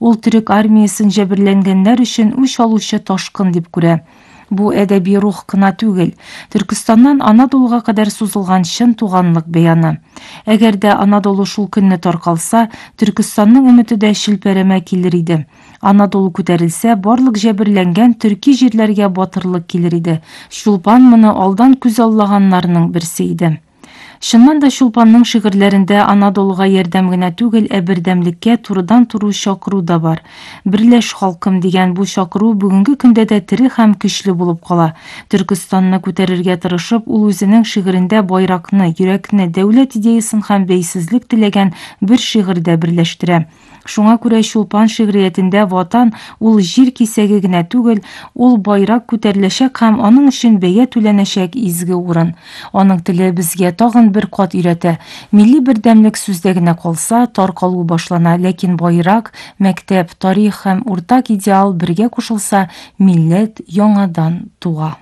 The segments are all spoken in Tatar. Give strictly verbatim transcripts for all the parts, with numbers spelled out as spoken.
Ул төрек армиясын жәбірленгеннәр өчен үч алучы ташкын дип күрә. Бу әдәби рух кына түгел, Түркстаннан Анадолуга кадәр сузылган чын туганлык бәяны. Әгәр дә Анадолу шул көнне таркалса, Түркстанның өмете дә шилпәрәмә килер иде. Анадолу күтәрелсә, барлык җәберләнгән төрки җирләргә батырлык килер иде. Чулпан моны алдан күз аллаганнарның берсе иде. Шыннан да Чулпанның шигырьләрендә Анадолуга ярдәм генә түгел, ә бердәмлеккә турыдан туры чакыру да бар. Берләш халкым дигән бу чакыру бүгенге көндә дә тере һәм көчле булып кала. Түркстанны күтәрергә тырышып, ул үзенең шигырендә байракны, йөрәкне, дәүләт идеясын һәм бәйсезлек теләгән бер шигырьдә берләштерә. Шуңа күрә Чулпан шигъриятендә ватан ул җир кисәге генә түгел, ул байрак күтәреләчәк һәм аның өчен бәя түләнәчәк изге урын. Аның теле безгә тагын бер кат өйрәтә. Милли бердәмлек сүздә генә калса, таркалу башлана, ләкин байрак, мәктәп, тарих һәм уртак идеал бергә кушылса, милләт яңадан туа.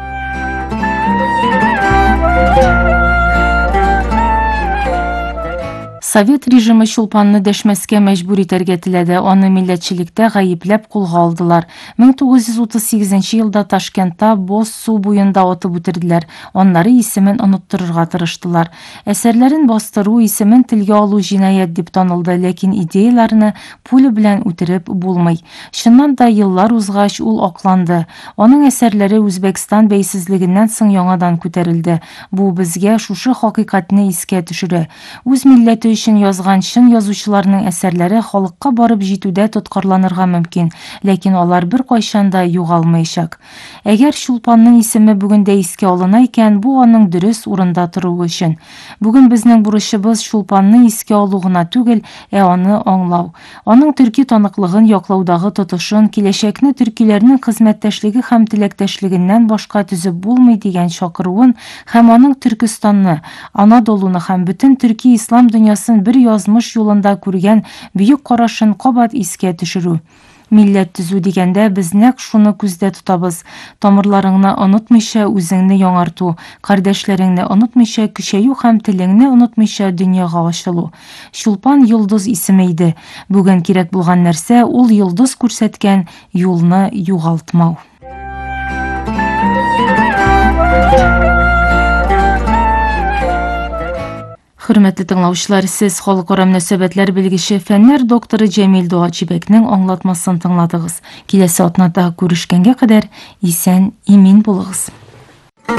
Совет режимы Чулпанны дәшмәскә мәҗбүр итәргә теләде, аны милләтчелектә гаепләп кулга алдылар. мең тугыз йөз утыз сигезенче елда Ташкентта Боз су буенда атып үтерделәр. Аннары исемен оныттырырга тырыштылар. Әсәрләрен бастыру, исемен телгә алу җинаять дип танылды, ләкин идеяларны пуля белән үтереп булмый. Чыннан да еллар узгач ул акланды. Аның әсәрләре Үзбәкстан бәйсезлегеннән соң яңадан күтәрелде. Бу безгә шушы хакыйкатьне искә төшерә. Үз милләте өчен язган чын язучыларның әсәрләре халыкка барып җитүдә тоткарланырга мөмкин, ләкин алар бер кайчан да югалмаячак. Әгәр Чулпанның исеме бүгендә искә алына икән, бу аның дөрес урында торуы өчен. Бүген безнең бурычыбыз Чулпанны искә алу гына түгел, ә аны аңлау. Аның төрки таныклыгын яклаудагы тотышын, киләчәкне төркиләрнең хезмәттәшлеге һәм теләктәшлегеннән башка төзеп булмый дигән чакыруын һәм аның Түркстанны, Анадолуны һәм бөтен төрки ислам дөньясын бер язмыш юлында күргән бөек карашын кабат искә төшерү. Милләт төзү дигәндә без нәкъ шуны күздә тотабыз. Тамырларыңны онытмыйча үзеңне яңарту, кардәшләреңне онытмыйча көчәю һәм телеңне онытмыйча дөньяга ачылу. Чулпан йолдыз исеме иде. Бүген кирәк булган нәрсә ул йолдыз күрсәткән юлны югалтмау. Хөрмәтле тыңлаучылар, сез халыкара мөнәсәбәтләр белгече, фәннәр докторы Җәмил Дуачибекнең аңлатмасын тыңладыгыз. Киләсе атнада күрешкәнгә кадәр исән, имин булыгыз.